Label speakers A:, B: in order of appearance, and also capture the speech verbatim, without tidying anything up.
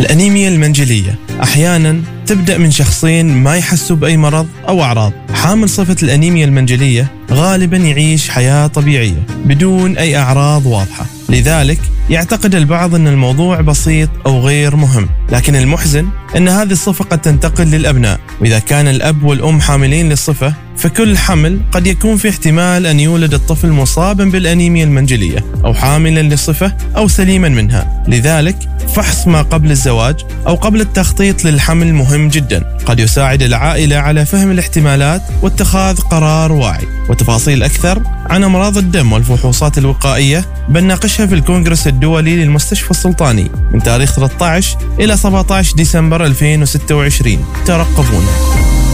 A: الأنيميا المنجلية أحياناً تبدأ من شخصين ما يحسوا بأي مرض أو أعراض. حامل صفة الأنيميا المنجلية غالباً يعيش حياة طبيعية بدون أي أعراض واضحة، لذلك يعتقد البعض أن الموضوع بسيط أو غير مهم. لكن المحزن أن هذه الصفة قد تنتقل للأبناء، وإذا كان الأب والأم حاملين للصفة فكل حمل قد يكون في احتمال أن يولد الطفل مصابا بالأنيميا المنجلية أو حاملا للصفة أو سليما منها. لذلك فحص ما قبل الزواج أو قبل التخطيط للحمل مهم جدا، قد يساعد العائلة على فهم الاحتمالات واتخاذ قرار واعي. وتفاصيل أكثر عن أمراض الدم والفحوصات الوقائية بنناقشها في الكونغرس الدولي للمستشفى السلطاني من تاريخ ثلاثة عشر إلى سبعة عشر ديسمبر ألفين وستة وعشرين. ترقبونا.